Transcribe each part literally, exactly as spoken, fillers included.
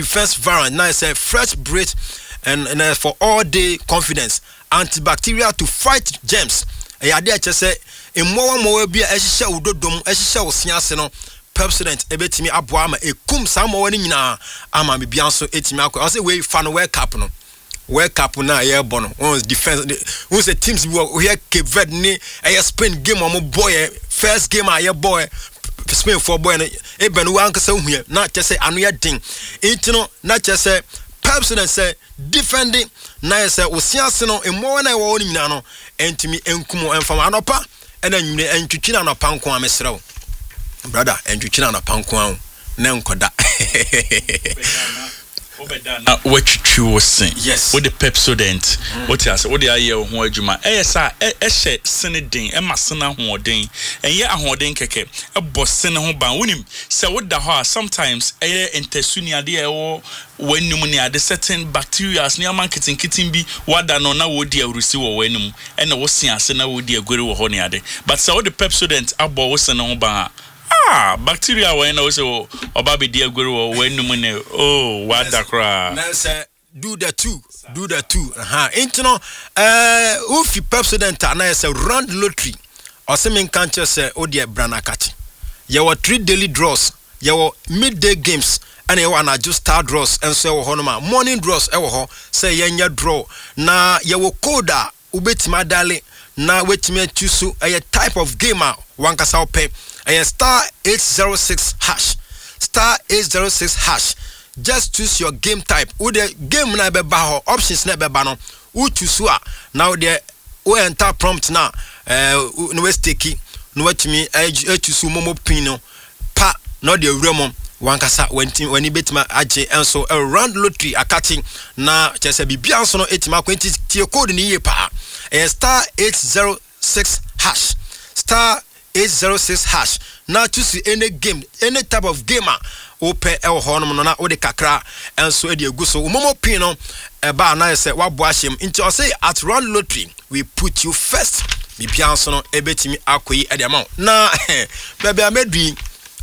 defense variant. Now it's a fresh breath and, and uh, for all day confidence. Antibacterial to fight germs. E ade a chese e mowa mowa bia ehihye udodom ehihye osiase no Pepsodent ebetimi aboa ama ekum sa mowa ni nyina ama me bia so etimi akọ. I say we fa no World Cup no. World Cup na ye bo no. One defense who say teams we here Cape Verde ni e Spain game omo boy first game a ye boy Spain for boy no e ben wo ankasa hu na chese anu ye din. Intino na chese Pepsodent say defending na say osiase no emo na wo ni nyina no entimi enkumo enfam anopa ena nwune entwitwina anopa nko amesrew brother entwitwina anopa nko an na nkoda obedana watwitwi wo sen yes wo de Pepsodent what you say wo de aye ho adwuma eh sa eh hye senedin e ma sena hoden enye ahoden keke e bo sene ho ban wonim se wo da ho sometimes eh intesunia de e wo wanum ni ade certain bacteria ne aman kitten kitten bi wada no na wo di awrusi wo wanum e na wo siase na wo di agwere wo ho ne ade but se wo de Pepsodent abo wo sene ho ban ah bacteria when also obabe di agwere wo wanum ne oh wada kra na say do the two do the two aha intino eh ufi Pepsodent na say round lottery or semen cancer say odie branakati ye were three daily draws ye were midday games and ye wana just star draws and so honoma morning draws e wo ho say yenya draw na ye wo coda ubetima dale na wetime tusu a type of gamer wankasa ope a star eight zero six hash star eight zero six hash just choose your game type with the game na be ba ho options na be ba no u choose a now the we enter prompt na eh no we stake no wetime e choose momo pin no pa no the remo wankasa wenti wani betima age enso a round lottery akati na chese bibia nso no etima kwenti tie code ni ye pa a star eight zero six hash star eight zero six hash na choose any game any type of gamer open el honom no na ode kakra enso e de egu so momo pin no e ba na say wabo ahyem nti o say at round lottery we put you first bibia nso no ebetimi akoyi e de amount na baby amedui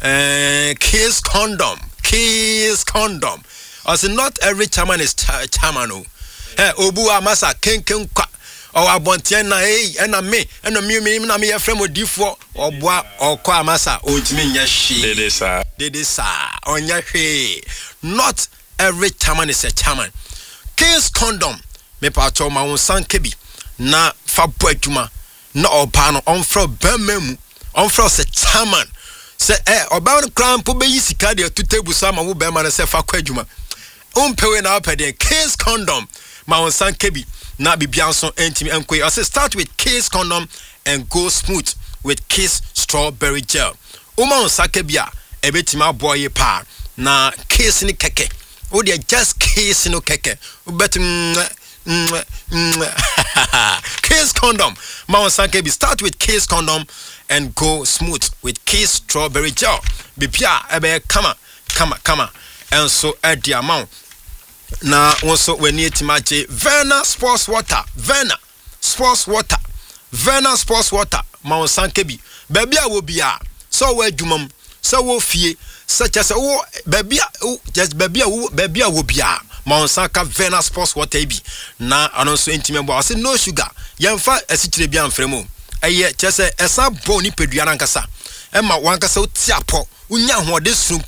Uh, Kiss condom, Kiss condom. I say not every chairman is cha chairman. Oh, hey, Obu Amasa, Ken Ken Kwa, or Abontian na hey, and a me, and a me, me, na me a friend with D four or Bois or Kwa Masa. Oh, it's me, yes, she. Did this, sir? Did this, sir? On your hey. Not every chairman is a chairman. Kiss condom. Me pato ma un san kebi na fa boetuma na opano on fro bememu on fro se chairman. Say eh oba kran po be yisika de to table sama wo be ma na se fa kwadwuma umpewe na opede Kiss condom ma won san kebi na bibianso entimi enkoyi. I say start with Kiss condom and go smooth with Kiss strawberry gel. Uma on sakebia ebetimi aboye pa na Kiss ni keke o de just Kiss no keke ubetim Kiss condom ma won san kebi start with Kiss condom and go smooth with Kiss strawberry gel. Bipia ebe kama kama kama and so at the amount. Na also we need to match Verna sports water, Verna sports water, Verna sports water. Ma sankebi baby a wo bia so we adwumam so wo fie such as oh baby just baby a baby a wo bia ma sanka Verna sports water bi na anonso intime bo say no sugar yemfa asichire bia mfremo eye chese esa bo ni pedua nankasa e ma wankasa utiapo unya hoode sunku